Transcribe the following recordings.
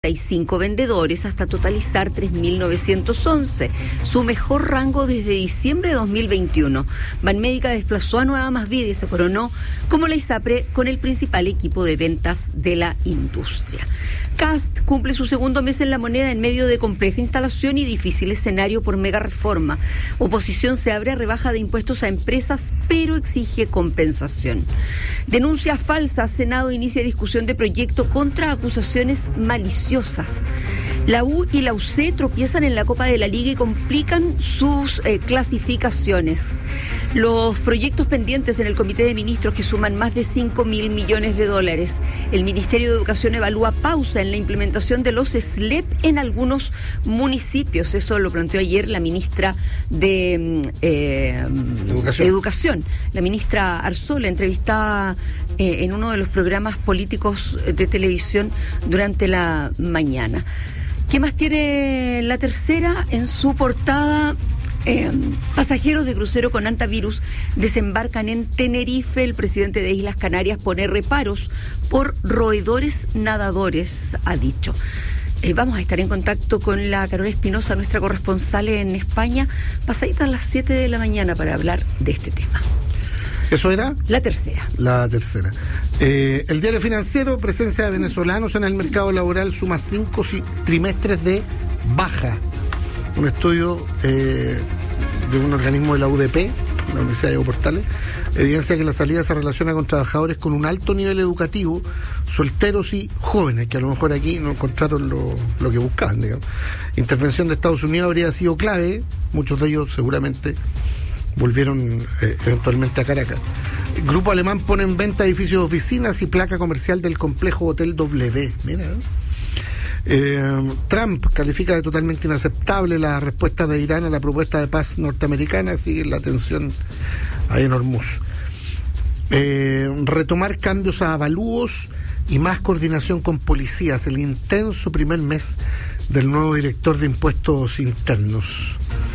5 vendedores hasta totalizar 3.911, su mejor rango desde diciembre de 2021. Banmédica desplazó a Nueva Más Vida y se coronó como la ISAPRE con el principal equipo de ventas de la industria. Cast cumple su segundo mes en La Moneda en medio de compleja instalación y difícil escenario por mega reforma. Oposición se abre a rebaja de impuestos a empresas, pero exige compensación. Denuncia falsa. Senado inicia discusión de proyecto contra acusaciones maliciosas. La U y la UC tropiezan en la Copa de la Liga y complican sus clasificaciones. Los proyectos pendientes en el Comité de Ministros que suman más de 5.000 millones de dólares. El Ministerio de Educación evalúa pausa en la implementación de los SLEP en algunos municipios. Eso lo planteó ayer la ministra de Educación, la ministra Arzola, entrevistada en uno de los programas políticos de televisión durante la mañana. ¿Qué más tiene La Tercera en su portada? Pasajeros de crucero con antivirus desembarcan en Tenerife. El presidente de Islas Canarias pone reparos por roedores nadadores, ha dicho. Vamos a estar en contacto con la Carola Espinosa, nuestra corresponsal en España, pasaditas a las 7 de la mañana para hablar de este tema. ¿Eso era? La Tercera. La Tercera. El Diario Financiero, presencia de venezolanos en el mercado laboral suma 5 trimestres de baja. Un estudio de un organismo de la UDP, la Universidad de Diego Portales, evidencia que la salida se relaciona con trabajadores con un alto nivel educativo, solteros y jóvenes, que a lo mejor aquí no encontraron lo que buscaban, digamos. Intervención de Estados Unidos habría sido clave, muchos de ellos seguramente volvieron eventualmente a Caracas. El grupo alemán pone en venta edificios de oficinas y placa comercial del complejo Hotel W. Mira, Trump califica de totalmente inaceptable la respuesta de Irán a la propuesta de paz norteamericana. Sigue la tensión ahí en Hormuz. Retomar cambios a avalúos y más coordinación con policías. El intenso primer mes del nuevo director de impuestos internos.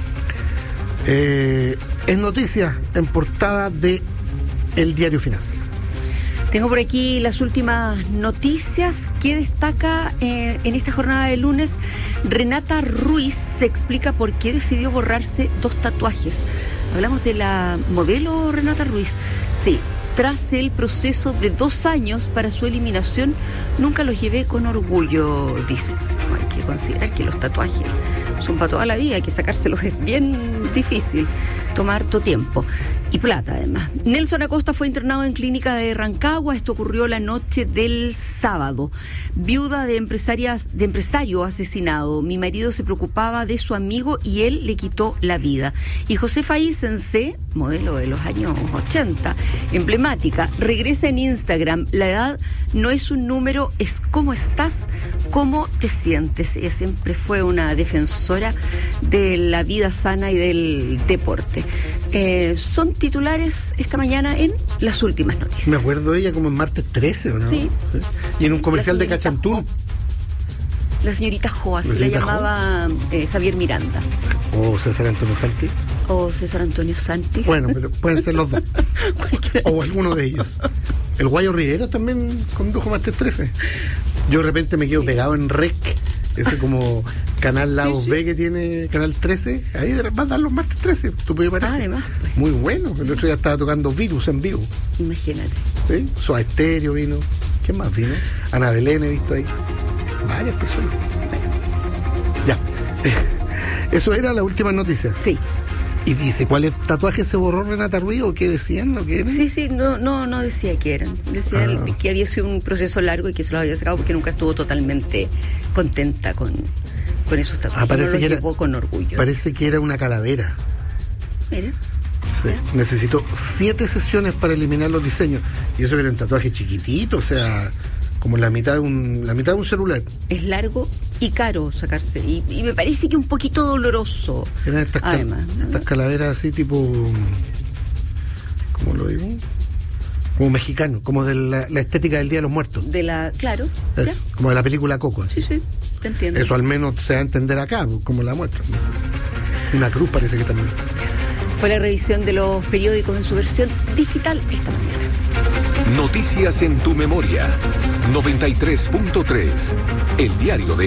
Es noticia en portada de El Diario Financiero. Tengo por aquí las últimas noticias que destaca en esta jornada de lunes. Renata Ruiz se explica por qué decidió borrarse 2 tatuajes. Hablamos de la modelo Renata Ruiz. Sí, tras el proceso de 2 años para su eliminación, nunca los llevé con orgullo, dice. Hay que considerar que los tatuajes son para toda la vida, hay que sacárselos, es bien difícil, tomar harto tiempo. Y plata, además. Nelson Acosta fue internado en clínica de Rancagua. Esto ocurrió la noche del sábado. Viuda de empresario asesinado. Mi marido se preocupaba de su amigo y él le quitó la vida. Y Josefa Isense, modelo de los años 80, emblemática, regresa en Instagram. La edad no es un número, es cómo estás, cómo te sientes. Ella siempre fue una defensora de la vida sana y del deporte. Son titulares esta mañana en las últimas noticias. Me acuerdo de ella como en martes 13, ¿o no? Sí. Y en un comercial de Cachantún. La señorita Jo, así la llamaba Javier Miranda. O César Antonio Santi. O César Antonio Santi. Bueno, pero pueden ser los dos. O alguno de ellos. El Guayo Rivera también condujo martes 13. Yo de repente me quedo pegado en REC. Ese como canal Lagos B que tiene Canal 13, ahí va a dar los martes 13. Tú puedes parar. Además, pues. Muy bueno. El otro día estaba tocando Virus en vivo. Imagínate. ¿Sí? Soda Stereo vino. ¿Quién más vino? Ana Belén he visto ahí. Varias personas. Ya. Eso era la última noticia. Sí. Y dice, ¿cuál tatuaje se borró Renata Ruiz o qué decían? ¿O qué eran? Sí, no decía que eran. Decía que había sido un proceso largo y que se los había sacado porque nunca estuvo totalmente contenta con esos tatuajes. Parece no que llevó con orgullo. Parece que era una calavera. Mira. Sí. Necesitó 7 sesiones para eliminar los diseños. Y eso que era un tatuaje chiquitito, o sea, como la mitad de un celular. Es largo y caro sacarse. Y me parece que un poquito doloroso. Eran estas calaveras así tipo, ¿cómo lo digo? Como mexicano, como de la estética del Día de los Muertos. Claro. Eso, como de la película Coco. Así. Sí, te entiendo. Eso al menos se va a entender acá, como la muestra. Una cruz parece que también. Fue la revisión de los periódicos en su versión digital esta mañana. Noticias en tu memoria. 93.3. El diario de